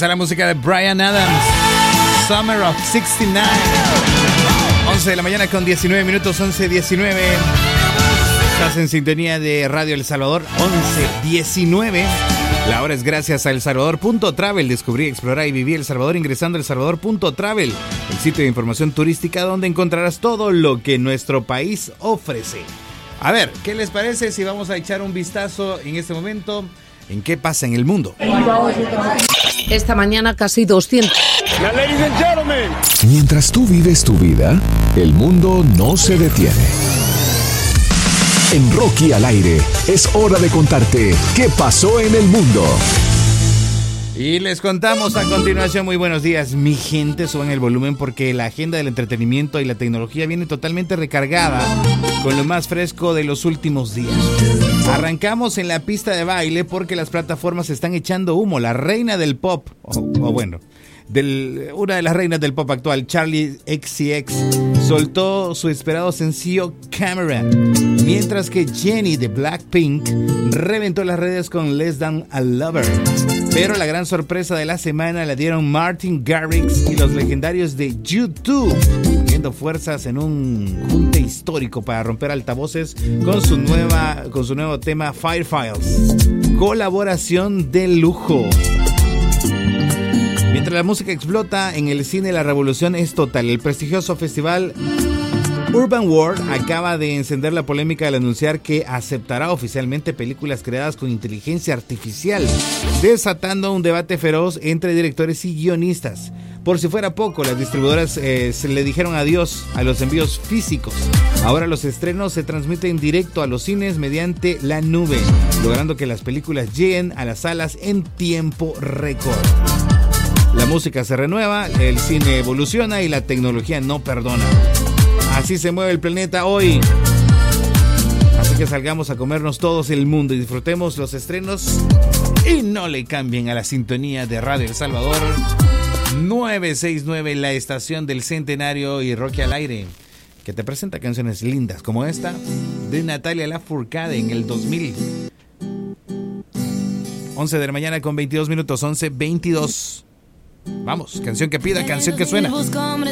está la música de Bryan Adams, Summer of 69. 11 de la mañana con 19 minutos, 11:19. Estás en sintonía de Radio El Salvador, 11:19. La hora es gracias a elsalvador.travel. Descubrí, explorar y vivir El Salvador ingresando a elsalvador.travel, el sitio de información turística donde encontrarás todo lo que nuestro país ofrece. A ver, ¿qué les parece si vamos a echar un vistazo en este momento en qué pasa en el mundo? Esta mañana casi 200. Mientras tú vives tu vida, el mundo no se detiene. En Rocky al aire, es hora de contarte qué pasó en el mundo. Y les contamos a continuación. Muy buenos días, mi gente. Suban el volumen porque la agenda del entretenimiento y la tecnología viene totalmente recargada con lo más fresco de los últimos días. Arrancamos en la pista de baile porque las plataformas están echando humo. La reina del pop, una de las reinas del pop actual, Charli XCX, soltó su esperado sencillo Camera, mientras que Jennie de Blackpink reventó las redes con Less Than a Lover. Pero la gran sorpresa de la semana la dieron Martin Garrix y los legendarios de U2, uniendo fuerzas en un junte histórico para romper altavoces con su nuevo tema Firefiles. Colaboración de lujo. Mientras la música explota en el cine, la revolución es total. El prestigioso festival Urban World acaba de encender la polémica al anunciar que aceptará oficialmente películas creadas con inteligencia artificial, desatando un debate feroz entre directores y guionistas. Por si fuera poco, las distribuidoras se le dijeron adiós a los envíos físicos. Ahora los estrenos se transmiten directo a los cines mediante la nube, logrando que las películas lleguen a las salas en tiempo récord. La música se renueva, el cine evoluciona y la tecnología no perdona. Así se mueve el planeta hoy. Así que salgamos a comernos todos el mundo y disfrutemos los estrenos y no le cambien a la sintonía de Radio El Salvador 969, la estación del centenario, y Rocky al aire, que te presenta canciones lindas como esta de Natalia Lafourcade en el 2000. 11 de la mañana con 22 minutos, 11:22. Vamos, canción que pida, canción que suena. Busco hombres